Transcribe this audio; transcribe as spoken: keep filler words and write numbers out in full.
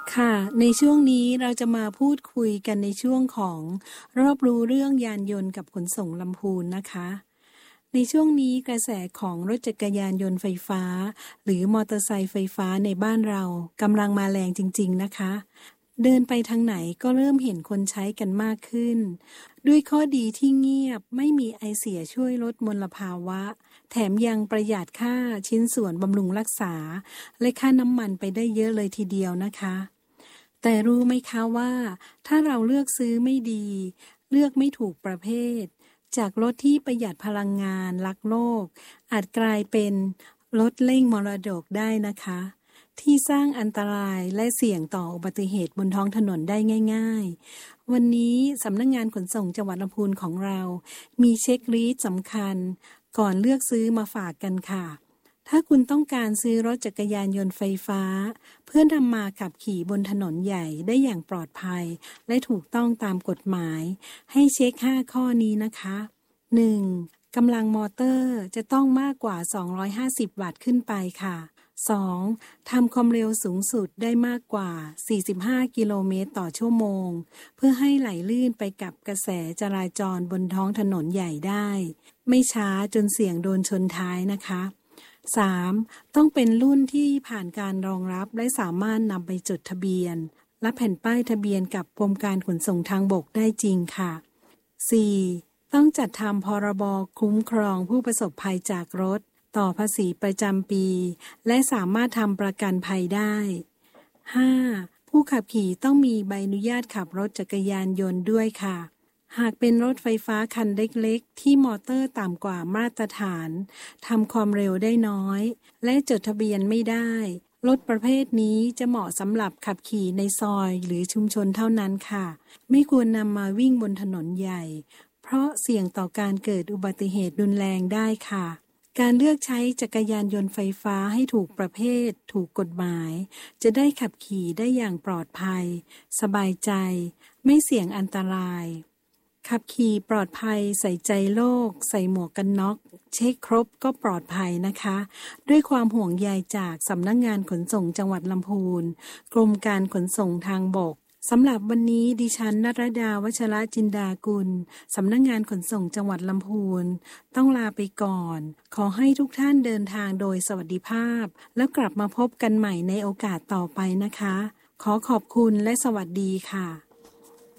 ค่ะในช่วงนี้เราจะมาพูดคุยกันในช่วงของรอบรู้เรื่องยานยนต์กับขนส่งลำพูนนะคะในช่วงนี้กระแสของรถจักรยานยนต์ไฟฟ้าหรือมอเตอร์ไซค์ไฟฟ้าในบ้านเรากำลังมาแรงจริงๆนะคะเดินไปทางไหนก็เริ่มเห็นคนใช้กันมากขึ้นด้วยข้อดีที่เงียบไม่มีไอเสียช่วยลดมลภาวะแถมยังประหยัดค่าชิ้นส่วนบำรุงรักษาและค่าน้ำมันไปได้เยอะเลยทีเดียวนะคะแต่รู้ไหมคะว่าถ้าเราเลือกซื้อไม่ดีเลือกไม่ถูกประเภทจากรถที่ประหยัดพลังงานรักโลกอาจกลายเป็นรถเร่งมรดกได้นะคะที่สร้างอันตรายและเสี่ยงต่ออุบัติเหตุบนท้องถนนได้ง่ายๆวันนี้สำนักงานขนส่งจังหวัดลำพูนของเรามีเช็คลิสต์สำคัญก่อนเลือกซื้อมาฝากกันค่ะถ้าคุณต้องการซื้อรถจักรยานยนต์ไฟฟ้าเพื่อนำมาขับขี่บนถนนใหญ่ได้อย่างปลอดภัยและถูกต้องตามกฎหมายให้เช็คห้าข้อนี้นะคะ หนึ่ง. กำลังมอเตอร์จะต้องมากกว่าสองร้อยห้าสิบวัตต์ขึ้นไปค่ะ สอง. ทำความเร็วสูงสุดได้มากกว่าสี่สิบห้ากิโลเมตรต่อชั่วโมงเพื่อให้ไหลลื่นไปกับกระแสจราจรบนท้องถนนใหญ่ได้ไม่ช้าจนเสี่ยงโดนชนท้ายนะคะสาม. ต้องเป็นรุ่นที่ผ่านการรองรับและสามารถนำไปจดทะเบียนและแผ่นป้ายทะเบียนกับกรมการขนส่งทางบกได้จริงค่ะสี่. ต้องจัดทำพรบคุ้มครองผู้ประสบภัยจากรถต่อภาษีประจำปีและสามารถทำประกันภัยได้ ห้า. ผู้ขับขี่ต้องมีใบอนุญาตขับรถจักรยานยนต์ด้วยค่ะหากเป็นรถไฟฟ้าคันเล็กๆที่มอเตอร์ต่ำกว่ามาตรฐานทำความเร็วได้น้อยและจดทะเบียนไม่ได้รถประเภทนี้จะเหมาะสำหรับขับขี่ในซอยหรือชุมชนเท่านั้นค่ะไม่ควรนำมาวิ่งบนถนนใหญ่เพราะเสี่ยงต่อการเกิดอุบัติเหตุรุนแรงได้ค่ะการเลือกใช้จักรยานยนต์ไฟฟ้าให้ถูกประเภทถูกกฎหมายจะได้ขับขี่ได้อย่างปลอดภัยสบายใจไม่เสี่ยงอันตรายขับขี่ปลอดภัยใส่ใจโลกใส่หมวกกันน็อกเช็คครบก็ปลอดภัยนะคะด้วยความห่วงใยจากสำนักงานขนส่งจังหวัดลำพูนกรมการขนส่งทางบกสำหรับวันนี้ดิฉันณรดาวัชรจินดากุลสำนักงานขนส่งจังหวัดลำพูนต้องลาไปก่อนขอให้ทุกท่านเดินทางโดยสวัสดิภาพแล้วกลับมาพบกันใหม่ในโอกาสต่อไปนะคะขอขอบคุณและสวัสดีค่ะ